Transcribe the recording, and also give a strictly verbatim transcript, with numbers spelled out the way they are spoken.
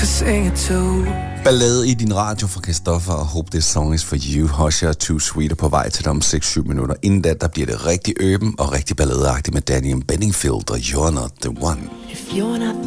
sing it too. Ballade i din radio fra Christoffer og Hope This Song Is For You. Husher Too Sweet er på vej til dig om seks syv minutter. Inden da, der bliver det rigtig øben og rigtig balladeagtigt med Danny Bedingfield og You're Not The One. If you're not